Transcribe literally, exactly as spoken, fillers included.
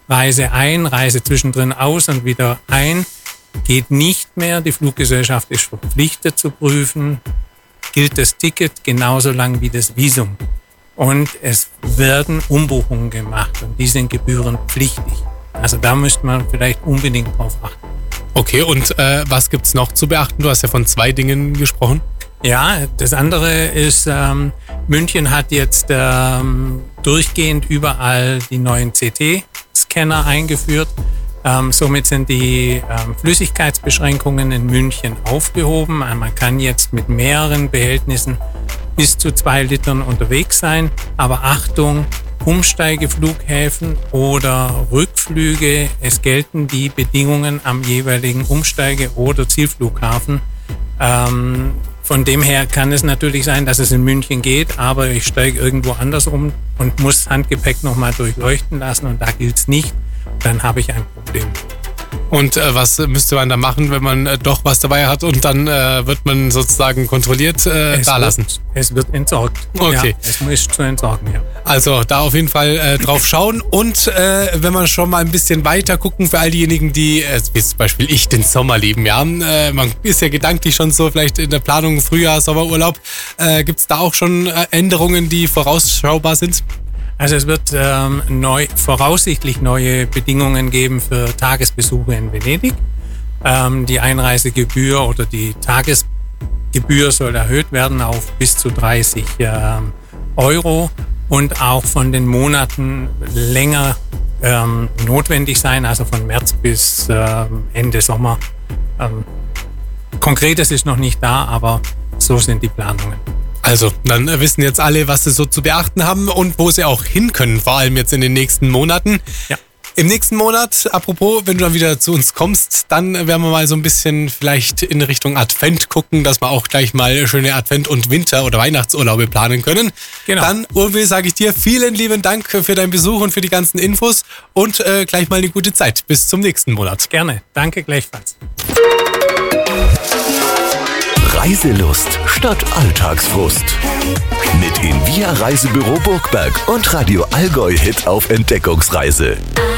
Reise ein, Reise zwischendrin aus und wieder ein, geht nicht mehr. Die Fluggesellschaft ist verpflichtet zu prüfen, gilt das Ticket genauso lang wie das Visum. Und es werden Umbuchungen gemacht und die sind gebührenpflichtig. Also da müsste man vielleicht unbedingt drauf achten. Okay, und äh, was gibt's noch zu beachten? Du hast ja von zwei Dingen gesprochen. Ja, das andere ist, ähm, München hat jetzt ähm, durchgehend überall die neuen C T-Scanner eingeführt. Ähm, somit sind die ähm, Flüssigkeitsbeschränkungen in München aufgehoben. Man kann jetzt mit mehreren Behältnissen bis zu zwei Litern unterwegs sein. Aber Achtung, Umsteigeflughäfen oder Rückflüge, es gelten die Bedingungen am jeweiligen Umsteige- oder Zielflughafen. Ähm, von dem her kann es natürlich sein, dass es in München geht, aber ich steige irgendwo anders um und muss Handgepäck nochmal durchleuchten lassen und da gilt es nicht. Dann habe ich ein Problem. Und äh, was müsste man da machen, wenn man äh, doch was dabei hat und dann äh, wird man sozusagen kontrolliert äh, da lassen? Es wird entsorgt. Okay. Ja, es muss zu entsorgen, ja. Also da auf jeden Fall äh, drauf schauen und äh, wenn wir schon mal ein bisschen weiter gucken für all diejenigen, die, äh, wie zum Beispiel ich, den Sommer lieben, ja, äh, man ist ja gedanklich schon so vielleicht in der Planung Frühjahr, Sommerurlaub, äh, gibt es da auch schon äh, Änderungen, die vorausschaubar sind? Also es wird ähm, neu, voraussichtlich neue Bedingungen geben für Tagesbesuche in Venedig. Ähm, die Einreisegebühr oder die Tagesgebühr soll erhöht werden auf bis zu dreißig ähm, Euro und auch von den Monaten länger ähm, notwendig sein, also von März bis ähm, Ende Sommer. Ähm, Konkretes ist noch nicht da, aber so sind die Planungen. Also, dann wissen jetzt alle, was sie so zu beachten haben und wo sie auch hin können, vor allem jetzt in den nächsten Monaten. Ja. Im nächsten Monat, apropos, wenn du dann wieder zu uns kommst, dann werden wir mal so ein bisschen vielleicht in Richtung Advent gucken, dass wir auch gleich mal schöne Advent- und Winter- oder Weihnachtsurlaube planen können. Genau. Dann, Uwe, sage ich dir vielen lieben Dank für deinen Besuch und für die ganzen Infos und äh, gleich mal eine gute Zeit. Bis zum nächsten Monat. Gerne. Danke gleichfalls. Reiselust statt Alltagsfrust. Mit Invia Reisebüro Burgberg und Radio Allgäu Hit auf Entdeckungsreise.